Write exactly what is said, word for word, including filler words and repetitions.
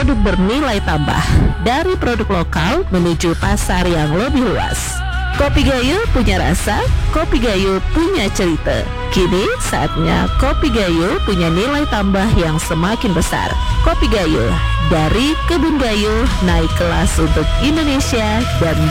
produk bernilai tambah dari produk lokal menuju pasar yang lebih luas. Kopi Gayo punya rasa, Kopi Gayo punya cerita. Kini saatnya Kopi Gayo punya nilai tambah yang semakin besar. Kopi Gayo, dari kebun Gayo naik kelas untuk Indonesia dan